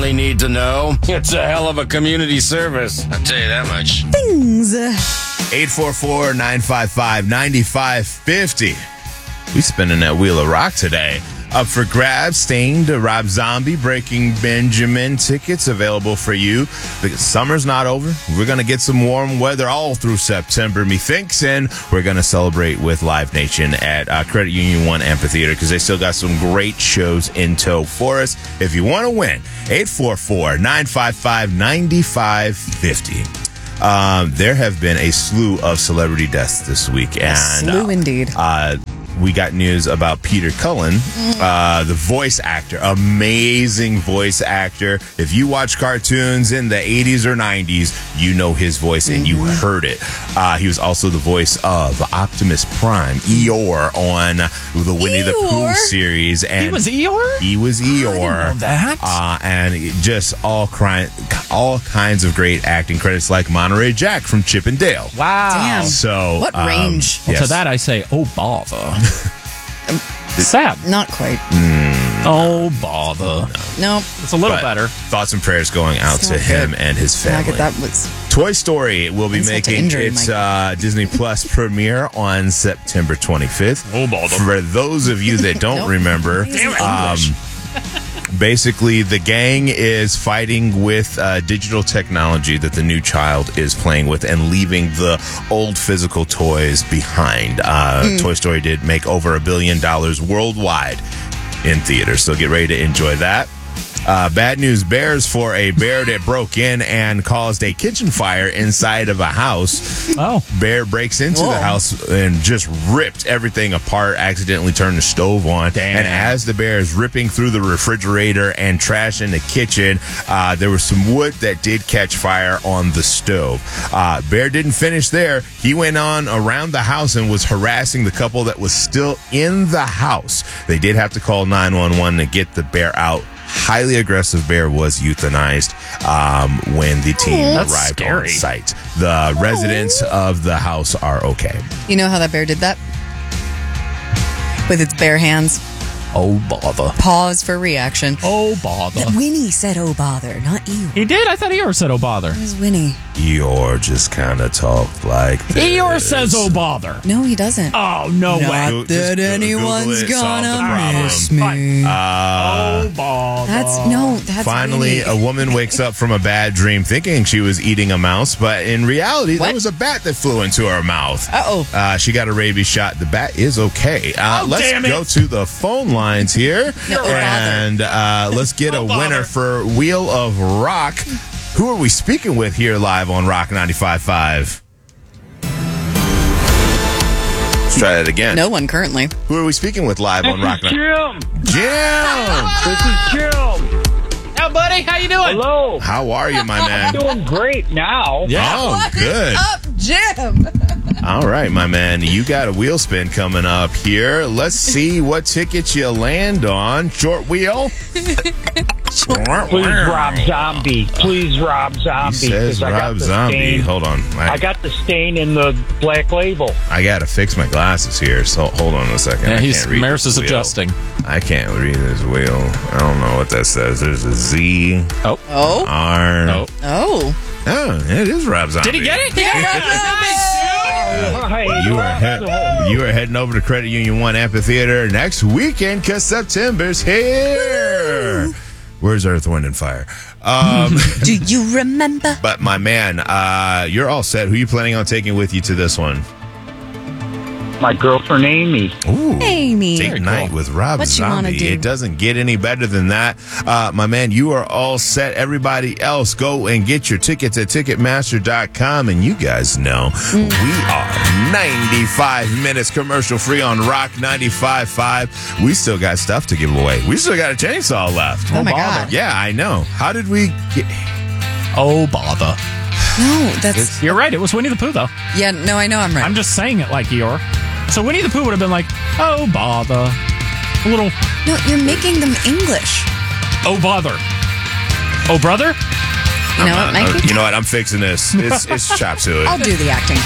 really need to know? It's a hell of a community service, I'll tell you that much. Things. 844-955-9550. We spinning that wheel of rock today. Up for grabs, Stained, Rob Zombie, Breaking Benjamin tickets available for you. The summer's not over. We're going to get some warm weather all through September, methinks, and we're going to celebrate with Live Nation at Credit Union 1 Amphitheater because they still got some great shows in tow for us. If you want to win, 844-955-9550. There have been a slew of celebrity deaths this week. And, Slew indeed. We got news about Peter Cullen, the voice actor, amazing voice actor. If you watch cartoons in the 80s or 90s, you know his voice and you heard it. He was also the voice of Optimus Prime, Eeyore, on the Winnie the Pooh series. And he was Eeyore? He was Eeyore. I didn't know that. And just all kinds of great acting credits like Monterey Jack from Chip and Dale. Wow. Damn. So What range? Well, yes. to that I say, oh, bother. Sad. Not quite. Oh, bother. Nope. It's a little But better. Thoughts and prayers going out It's to not him good. and his family. That was Toy Story will be Insult to making injury, its Mike. Disney Plus premiere on September 25th. Oh, bother. For those of you that don't Nope. remember, basically the gang is fighting with digital technology that the new child is playing with and leaving the old physical toys behind. Toy Story did make over $1 billion worldwide in theaters, so get ready to enjoy that. Bad news bears for a bear that broke in and caused a kitchen fire inside of a house. Oh. Bear breaks into the house and just ripped everything apart, accidentally turned the stove on. Damn. And as the bear is ripping through the refrigerator and trash in the kitchen, there was some wood that did catch fire on the stove. Bear didn't finish there. He went on around the house and was harassing the couple that was still in the house. They did have to call 911 to get the bear out. Highly aggressive bear was euthanized when the team That's arrived on scary. site. The residents of the house are okay. You know how that bear did that? With its bare hands. Oh, bother. Pause for reaction. Oh, bother. Winnie said, oh, bother, not you. He did? I thought Eeyore said, oh, bother. It was Winnie. Eeyore just kind of talked like this. Eeyore says, oh, bother. No, he doesn't. Oh, no way. Not that Just anyone's Google it, solve the gonna problem. miss me. Oh, bother. That's Finally, Winnie. a woman wakes up from a bad dream thinking she was eating a mouse, but in reality, there What? was a bat that flew into her mouth. Uh-oh. She got a rabies shot. The bat is okay. Let's damn it. go to the phone lines here. No, oh, bother. And let's get a Oh, bother. winner for Wheel of Rock. Who are we speaking with here live on Rock 95.5? Let's try that again. No one currently. Who are we speaking with live on Rock 95.5? Jim! Jim! This is Jim! Hey, buddy, how you doing? Hello! How are you, my man? Doing great now. Yeah. Oh, good. Up, Jim. All right, my man. You got a wheel spin coming up here. Let's see what tickets you land on. Short wheel. Please, Rob Zombie. Please, Rob He Zombie. says 'cause I got Rob the Zombie. stain. Hold on. I got the stain in the black label. I got to fix my glasses here, so hold on a second. Yeah, I can't read Maris this is wheel. adjusting. I can't read this wheel. I don't know what that says. There's a Z, Oh. Oh. R. Oh. Oh. Oh, it is Rob Zombie. Did he get it? Hey, You are heading over to Credit Union 1 Amphitheater next weekend because September's here. Where's Earth, Wind, and Fire? Do you remember? But my man, you're all set. Who are you planning on taking with you to this one? My girlfriend Amy. Ooh, Amy. date night with Rob What you wanna Zombie. do? It doesn't get any better than that. My man, you are all set. Everybody else, go and get your tickets at Ticketmaster.com. And you guys know we are 95 minutes commercial free on Rock 95.5. We still got stuff to give away. We still got a chainsaw left. Oh, my God. Yeah, I know. How did we get... Oh, bother. No, that's... You're right. It was Winnie the Pooh, though. Yeah, no, I know I'm right. I'm just saying it like Eeyore. So Winnie the Pooh would have been like, oh, bother. A little, No, you're making them English. oh, bother. Oh, brother? You know what, Mikey? You know what? I'm fixing this. It's chop suey. I'll do the acting.